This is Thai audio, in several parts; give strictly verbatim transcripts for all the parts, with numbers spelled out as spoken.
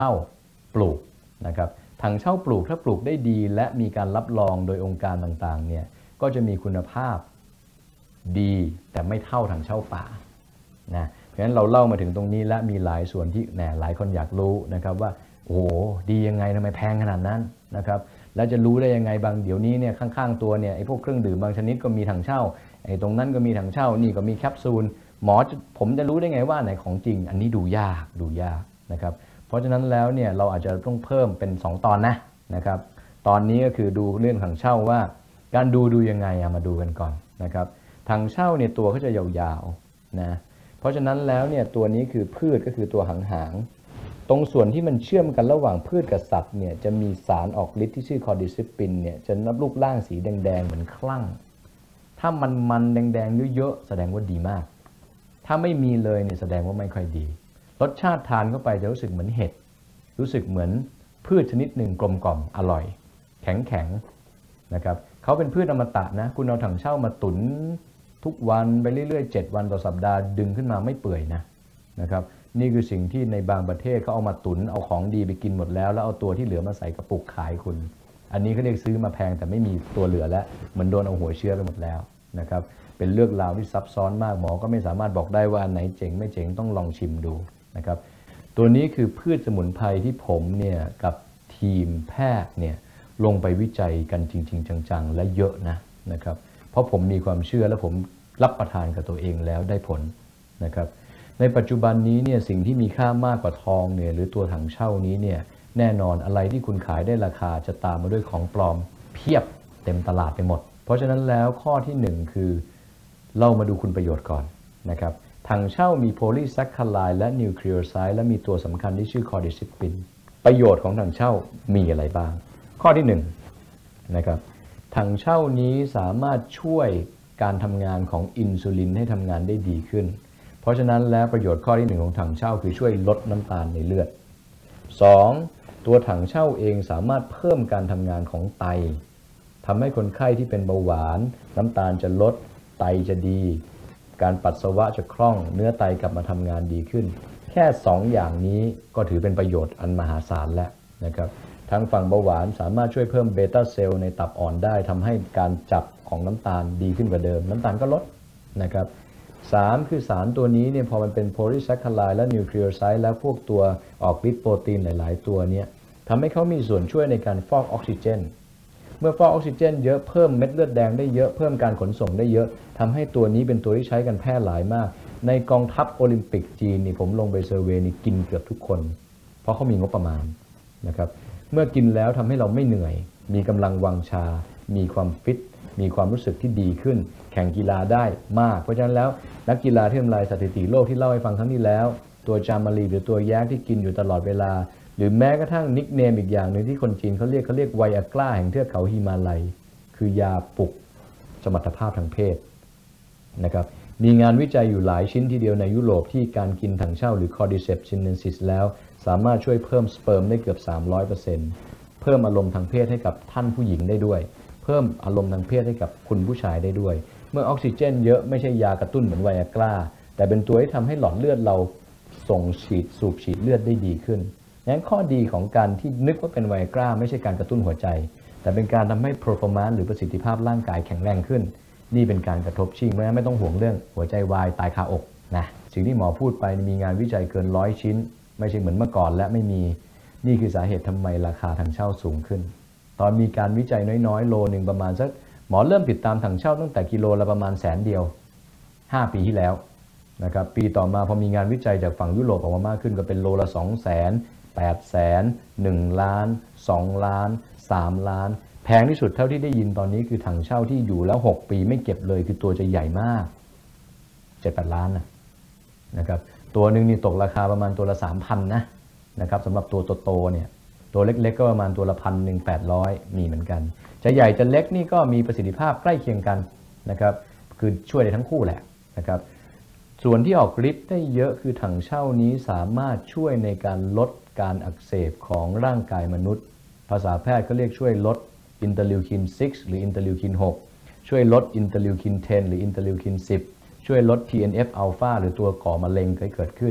เช่าปลูกนะครับถังเช่าปลูกถ้าปลูกได้ดีและมีการรับรองโดยองค์การต่างๆเนี่ยก็จะมีคุณภาพดีแต่ไม่เท่าถังเช่าป่านะเพราะฉะนั้นเราเล่ามาถึงตรงนี้และมีหลายส่วนที่แหนหลายคนอยากรู้นะครับว่าโอ้โหดียังไงทำไมแพงขนาดนั้นนะครับแล้วจะรู้ได้ยังไงบางเดี๋ยวนี้เนี่ยข้างๆตัวเนี่ยไอ้พวกเครื่องดื่มบางชนิดก็มีถังเช่าไอ้ตรงนั้นก็มีถังเช่านี่ก็มีแคปซูลหมอผมจะรู้ได้ไงว่าไหนของจริงอันนี้ดูยากดูยากนะครับเพราะฉะนั้นแล้วเนี่ยเราอาจจะต้องเพิ่มเป็นสองตอนนะนะครับตอนนี้ก็คือดูเรื่องถังเช่าว่าการดูดูยังไงมาดูกันก่อนนะครับถังเช่าเนี่ยตัวเขาจะยาวๆนะเพราะฉะนั้นแล้วเนี่ยตัวนี้คือพืชก็คือตัวหางๆตรงส่วนที่มันเชื่อมกันระหว่างพืชกับสัตว์เนี่ยจะมีสารออกฤทธิ์ที่ชื่อคอร์ดิซิปินเนี่ยจะนับรูปร่างสีแดงๆเหมือนคลั่งถ้ามันมันแดงๆเยอะๆแสดงว่าดีมากถ้าไม่มีเลยเนี่ยแสดงว่าไม่ค่อยดีรสชาติทานเข้าไปจะรู้สึกเหมือนเห็ดรู้สึกเหมือนพืชชนิดหนึ่งกลมกล่อมอร่อยแข็งแข็งนะครับเขาเป็นพืชอมตะนะคุณเอาถังเช่ามาตุนทุกวันไปเรื่อยๆเจ็ดวันต่อสัปดาห์ดึงขึ้นมาไม่เปื่อยนะนะครับนี่คือสิ่งที่ในบางประเทศเขาเอามาตุนเอาของดีไปกินหมดแล้วแล้วเอาตัวที่เหลือมาใส่กระปุกขายคุณอันนี้เขาเรียกซื้อมาแพงแต่ไม่มีตัวเหลือแล้วเหมือนโดนเอาหัวเชื้อไปหมดแล้วนะครับเป็นเรื่องราวที่ซับซ้อนมากหมอก็ไม่สามารถบอกได้ว่าอันไหนเจ๋งไม่เจ๋งต้องลองชิมดูนะครับตัวนี้คือพืชสมุนไพรที่ผมเนี่ยกับทีมแพทย์เนี่ยลงไปวิจัยกันจริงๆจังๆและเยอะนะนะครับเพราะผมมีความเชื่อและผมรับประทานกับตัวเองแล้วได้ผลนะครับในปัจจุบันนี้เนี่ยสิ่งที่มีค่ามากกว่าทองเนี่ยหรือตัวถังเช่านี้เนี่ยแน่นอนอะไรที่คุณขายได้ราคาจะตามมาด้วยของปลอมเพียบเต็มตลาดไปหมดเพราะฉะนั้นแล้วข้อที่หนึ่งคือเรามาดูคุณประโยชน์ก่อนนะครับถังเช่ามีโพลีแซคคาไลด์และนิวคลีโอไซด์และมีตัวสำคัญที่ชื่อคอร์ดิซิปินประโยชน์ของถังเช่ามีอะไรบ้างข้อที่หนึ่งนะครับถังเช่านี้สามารถช่วยการทำงานของอินซูลินให้ทำงานได้ดีขึ้นเพราะฉะนั้นแล้วประโยชน์ข้อที่หนึ่งของถังเช่าคือช่วยลดน้ำตาลในเลือดสองตัวถังเช่าเองสามารถเพิ่มการทำงานของไตทำให้คนไข้ที่เป็นเบาหวานน้ำตาลจะลดไตจะดีการปัสสาวะจะคล่องเนื้อไตกลับมาทำงานดีขึ้นแค่สองอย่างนี้ก็ถือเป็นประโยชน์อันมหาศาลแล้วนะครับทางฝั่งเบาหวานสามารถช่วยเพิ่มเบต้าเซลล์ในตับอ่อนได้ทำให้การจับของน้ำตาลดีขึ้นกว่าเดิมน้ำตาลก็ลดนะครับสามคือสารตัวนี้เนี่ยพอมันเป็นโพลีแซคคาไลด์และนิวคลีโอไซด์และพวกตัวออกฤทธิ์โปรตีนหลายๆตัวเนี่ยทำให้เขามีส่วนช่วยในการฟอกออกซิเจนเมื่อฟอกออกซิเจนเยอะเพิ่มเม็ดเลือดแดงได้เยอะเพิ่มการขนส่งได้เยอะทำให้ตัวนี้เป็นตัวที่ใช้กันแพร่หลายมากในกองทัพโอลิมปิกจีนนี่ผมลงไปเซอร์เวย์นี่กินเกือบทุกคนเพราะเขามีงบประมาณนะครับเมื่อกินแล้วทำให้เราไม่เหนื่อยมีกำลังวังชามีความฟิตมีความรู้สึกที่ดีขึ้นแข่งกีฬาได้มากเพราะฉะนั้นแล้วนักกีฬาที่ทำลายสถิติโลกที่เล่าให้ฟังครั้งที่แล้วตัวจามารีหรือตัวแยกที่กินอยู่ตลอดเวลาหรือแม้กระทั่งนิกเนมอีกอย่างหนึ่งที่คนจีนเขาเรียกเขาเรียกไวอากร้าแห่งเทือกเขาฮิมาลัยคือยาปลุกสมรรถภาพทางเพศนะครับมีงานวิจัยอยู่หลายชิ้นทีเดียวในยุโรปที่การกินถังเช่าหรือ Cordyceps sinensis แล้วสามารถช่วยเพิ่มสเปิร์มได้เกือบ สามร้อยเปอร์เซ็นต์ เพิ่มอารมณ์ทางเพศให้กับท่านผู้หญิงได้ด้วยเพิ่มอารมณ์ทางเพศให้กับคุณผู้ชายได้ด้วยเมื่อออกซิเจนเยอะไม่ใช่ยากระตุ้นเหมือนไวอากร้าแต่เป็นตัวที่ทำให้หลอดเลือดเราส่งฉีดสูบฉีดเลือดได้ดีขึ้นงั้นข้อดีของการที่นึกว่าเป็นไวอากร้าไม่ใช่การกระตุ้นหัวใจแต่เป็นการทำให้ performance หรือประสิทธิภาพร่างกายแข็งแรงขึ้นนี่เป็นการกระทบชิงเพราะฉะนั้นไม่ต้องห่วงเรื่องหัวใจวายตายคาอกนะสิ่งที่หมอพูดไปมีงานวิจัยเกินร้อยชิ้นไม่ใช่เหมือนเมื่อก่อนและไม่มีนี่คือสาเหตุทำไมราคาถังเช่าสูงขึ้นตอนมีการวิจัยน้อยๆโลหนึ่งประมาณสักหมอเริ่มติดตามถังเช่าตั้งแต่กิโลละประมาณแสนเดียวห้าปีที่แล้วนะครับปีต่อมาพอมีงานวิจัยจากฝั่งยุโรปออกมามากขึ้นก็เป็นโลละสองแสนแปดแสนหนึ่งล้านสองล้านสามล้านแพงที่สุดเท่าที่ได้ยินตอนนี้คือถังเช่าที่อยู่แล้วหกปีไม่เก็บเลยคือตัวจะใหญ่มาก เจ็ดแปด ล้านนะนะครับตัวหนึ่งนี่ตกราคาประมาณตัวละ สามพัน นะนะครับสำหรับตัวโตๆเนี่ยตัวเล็กๆก็ประมาณตัวละพันหนึ่งแปดร้อยมีเหมือนกันจะใหญ่จะเล็กนี่ก็มีประสิทธิภาพใกล้เคียงกันนะครับคือช่วยได้ทั้งคู่แหละนะครับส่วนที่ออกฤทธิ์ได้เยอะคือถังเช่านี้สามารถช่วยในการลดการอักเสบของร่างกายมนุษย์ภาษาแพทย์ก็เรียกช่วยลดอินเตอร์ลิวคินหกหรืออินเตอร์ลิวคินหกช่วยลดอินเตอร์ลิวคินสิบหรืออินเตอร์ลิวคินสิบช่วยลด ที เอ็น เอฟ อัลฟาหรือตัวก่อมะเร็งที่เกิดขึ้น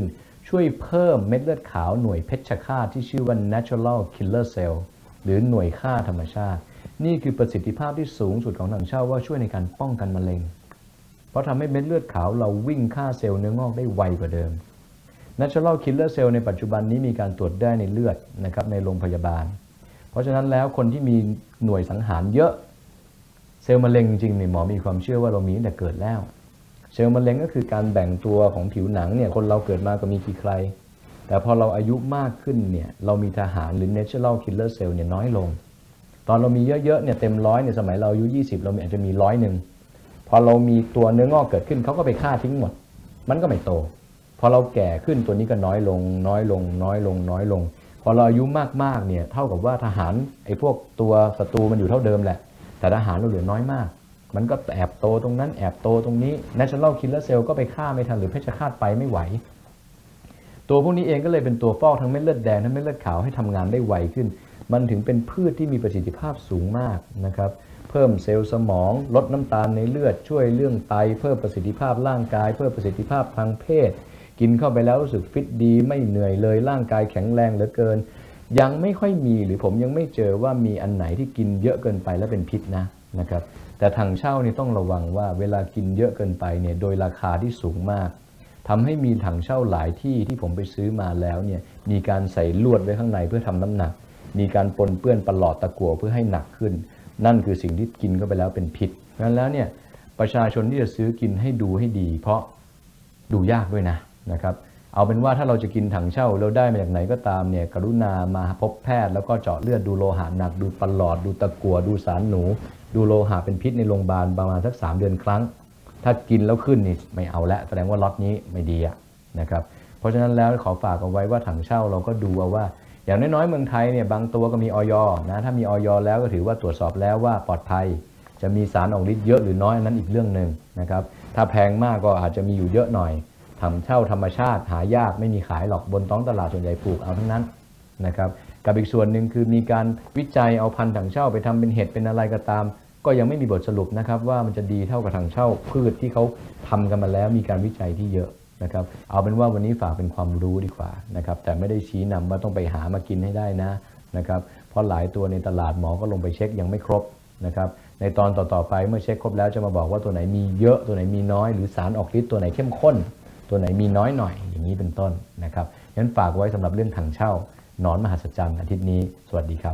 ช่วยเพิ่มเม็ดเลือดขาวหน่วยเพชฌฆาตที่ชื่อว่า natural killer cell หรือหน่วยฆ่าธรรมชาตินี่คือประสิทธิภาพที่สูงสุดของถังเช่าว่าช่วยในการป้องกันมะเร็งเพราะทำให้เม็ดเลือดขาวเราวิ่งฆ่าเซลล์เนื้องอกได้ไวกว่าเดิม natural killer cell ในปัจจุบันนี้มีการตรวจได้ในเลือดนะครับในโรงพยาบาลเพราะฉะนั้นแล้วคนที่มีหน่วยสังหารเยอะเซลล์มะเร็งจริงๆหมอมีความเชื่อว่าเรามีตั้งแต่เกิดแล้วเซลล์มะเร็งก็คือการแบ่งตัวของผิวหนังเนี่ยคนเราเกิดมาก็มีกี่ใครแต่พอเราอายุมากขึ้นเนี่ยเรามีทหารหรือ natural killer cell เนี่ยน้อยลงตอนเรามีเยอะๆเนี่ยเต็มร้อยเนี่ยสมัยเราอายุยี่สิบเราอาจจะมีร้อยหนึ่งพอเรามีตัวเนื้องอกเกิดขึ้นเขาก็ไปฆ่าทิ้งหมดมันก็ไม่โตพอเราแก่ขึ้นตัวนี้ก็น้อยลงน้อยลงน้อยลงน้อยลงพอเราอายุมากๆเนี่ยเท่ากับว่าทหารไอ้พวกตัวศัตรูมันอยู่เท่าเดิมแหละแต่ทหารเราเหลือน้อยมากมันก็แอบโตตรงนั้นแอบโตตรงนี้ natural killer cell ก็ไปฆ่าไม่ทันหรือเพชฌฆาตไปไม่ไหวตัวพวกนี้เองก็เลยเป็นตัวฟอกทั้งเม็ดเลือดแดงทั้งเม็ดเลือดขาวให้ทำงานได้ไวขึ้นมันถึงเป็นพืชที่มีประสิทธิภาพสูงมากนะครับเพิ่มเซลล์สมองลดน้ำตาลในเลือดช่วยเรื่องไตเพิ่มประสิทธิภาพร่างกายเพิ่มประสิทธิภาพทางเพศกินเข้าไปแล้วรู้สึกฟิตดีไม่เหนื่อยเลยร่างกายแข็งแรงเหลือเกินยังไม่ค่อยมีหรือผมยังไม่เจอว่ามีอันไหนที่กินเยอะเกินไปแล้วเป็นพิษนะนะครับแต่ถังเช่านี่ต้องระวังว่าเวลากินเยอะเกินไปเนี่ยโดยราคาที่สูงมากทำให้มีถังเช่าหลายที่ที่ผมไปซื้อมาแล้วเนี่ยมีการใส่ลวดไว้ข้างในเพื่อทำน้ำหนักมีการปนเปื้อนประหลอดตะกั่วเพื่อให้หนักขึ้นนั่นคือสิ่งที่กินเข้าไปแล้วเป็นพิษงั้นแล้วเนี่ยประชาชนที่จะซื้อกินให้ดูให้ดีเพราะดูยากด้วยนะนะครับเอาเป็นว่าถ้าเราจะกินถังเช่าเราได้มาจากไหนก็ตามเนี่ยกรุณามาพบแพทย์แล้วก็เจาะเลือดดูโลหะหนักดูประหลอดดูตะกั่วดูสารหนูดูโลหะเป็นพิษในโรงพยาบาลประมาณสักสามเดือนครั้งถ้ากินแล้วขึ้นนี่ไม่เอาละแสดงว่าล็อตนี้ไม่ดีนะครับเพราะฉะนั้นแล้วขอฝากเอาไว้ว่าถังเช่าเราก็ดูเอาว่าอย่างน้อยๆเมืองไทยเนี่ยบางตัวก็มีอย.นะถ้ามีอย.แล้วก็ถือว่าตรวจสอบแล้วว่าปลอดภัยจะมีสารออกฤทธิ์เยอะหรือน้อยอันนั้นอีกเรื่องนึงนะครับถ้าแพงมากก็อาจจะมีอยู่เยอะหน่อยถังเช่าธรรมชาติหายากไม่มีขายหรอกบนท้องตลาดส่วนใหญ่ปลูกเอาทั้งนั้นนะครับกับอีกส่วนหนึ่งคือมีการวิจัยเอาพันธุ์ถังเช่าไปทำเป็นเห็ดเป็นอะไรก็ตามก็ยังไม่มีบทสรุปนะครับว่ามันจะดีเท่ากับถังเช่าพืชที่เขาทำกันมาแล้วมีการวิจัยที่เยอะนะครับเอาเป็นว่าวันนี้ฝากเป็นความรู้ดีกว่านะครับแต่ไม่ได้ชี้นำว่าต้องไปหามากินให้ได้นะนะครับเพราะหลายตัวในตลาดหมอก็ลงไปเช็คยังไม่ครบนะครับในตอนต่อๆไปเมื่อเช็คครบแล้วจะมาบอกว่าตัวไหนมีเยอะตัวไหนมีน้อยหรือสารออกฤทธิ์ตัวไหนเข้มข้นตัวไหนมีน้อยหน่อยอย่างนี้เป็นต้นนะครับงั้นฝากไว้สำหรับเรื่องถังเช่าหนอนมหัศจรรย์อาทิตย์นี้สวัสดีครับ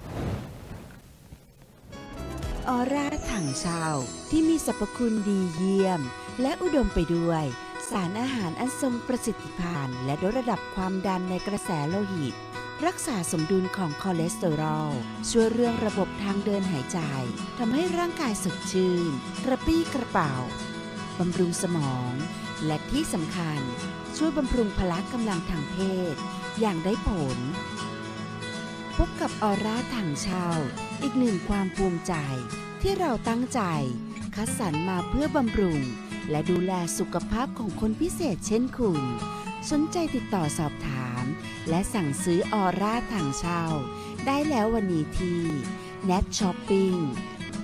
ออร่าถังเช่าที่มีสรรพคุณดีเยี่ยมและอุดมไปด้วยสารอาหารอันทรงประสิทธิภาพและลดระดับความดันในกระแสโลหิตรักษาสมดุลของคอเลสเตอรอลช่วยเรื่องระบบทางเดินหายใจทำให้ร่างกายสดชื่นกระปรี้กระเป๋าบำรุงสมองและที่สำคัญช่วยบำรุงพละกำลังทางเพศอย่างได้ผลพบกับออร่าถังเช่าอีกหนึ่งความภูมิใจที่เราตั้งใจคัดสรรมาเพื่อบำรุงและดูแลสุขภาพของคนพิเศษเช่นคุณสนใจติดต่อสอบถามและสั่งซื้อออร่าถังเช่าได้แล้ววันนี้ที่ Net Shopping